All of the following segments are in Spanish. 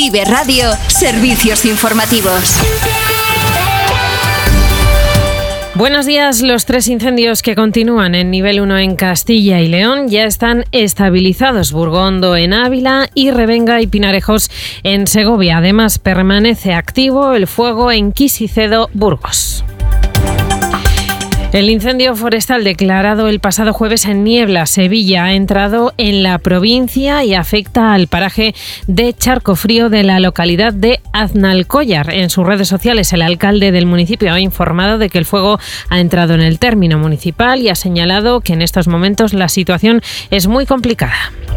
Vive Radio, servicios informativos. Buenos días. Los 3 incendios que continúan en nivel 1 en Castilla y León ya están estabilizados. Burgondo en Ávila y Revenga y Pinarejos en Segovia. Además, permanece activo el fuego en Quisicedo, Burgos. El incendio forestal declarado el pasado jueves en Niebla, Sevilla, ha entrado en la provincia y afecta al paraje de Charcofrío de la localidad de Aznalcóllar. En sus redes sociales, el alcalde del municipio ha informado de que el fuego ha entrado en el término municipal y ha señalado que en estos momentos la situación es muy complicada.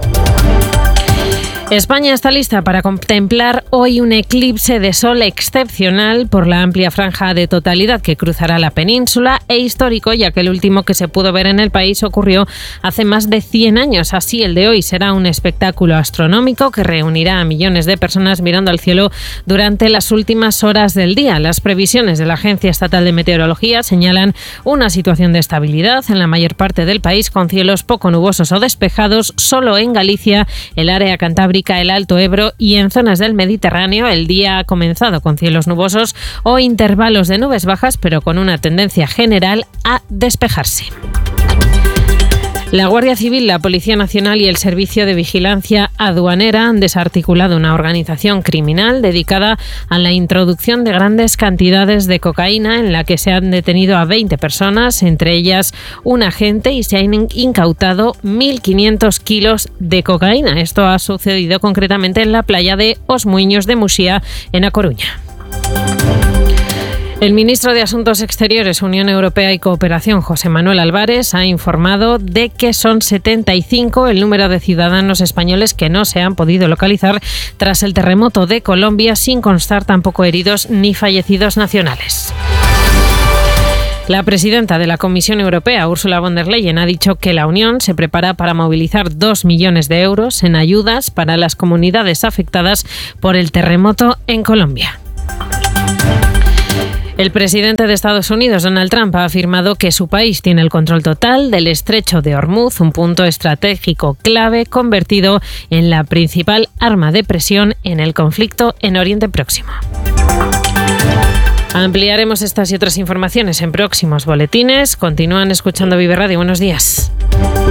España está lista para contemplar hoy un eclipse de sol excepcional por la amplia franja de totalidad que cruzará la península e histórico, ya que el último que se pudo ver en el país ocurrió hace más de 100 años. Así, el de hoy será un espectáculo astronómico que reunirá a millones de personas mirando al cielo durante las últimas horas del día. Las previsiones de la Agencia Estatal de Meteorología señalan una situación de estabilidad en la mayor parte del país, con cielos poco nubosos o despejados. Solo en Galicia, el área cantábrica, el Alto Ebro y en zonas del Mediterráneo el día ha comenzado con cielos nubosos o intervalos de nubes bajas, pero con una tendencia general a despejarse. La Guardia Civil, la Policía Nacional y el Servicio de Vigilancia Aduanera han desarticulado una organización criminal dedicada a la introducción de grandes cantidades de cocaína, en la que se han detenido a 20 personas, entre ellas un agente, y se han incautado 1.500 kilos de cocaína. Esto ha sucedido concretamente en la playa de Os Muiños de Muxía, en A Coruña. El ministro de Asuntos Exteriores, Unión Europea y Cooperación, José Manuel Álvarez, ha informado de que son 75 el número de ciudadanos españoles que no se han podido localizar tras el terremoto de Colombia, sin constar tampoco heridos ni fallecidos nacionales. La presidenta de la Comisión Europea, Ursula von der Leyen, ha dicho que la Unión se prepara para movilizar 2 millones de euros en ayudas para las comunidades afectadas por el terremoto en Colombia. El presidente de Estados Unidos, Donald Trump, ha afirmado que su país tiene el control total del estrecho de Hormuz, un punto estratégico clave convertido en la principal arma de presión en el conflicto en Oriente Próximo. Ampliaremos estas y otras informaciones en próximos boletines. Continúan escuchando Vive Radio. Buenos días.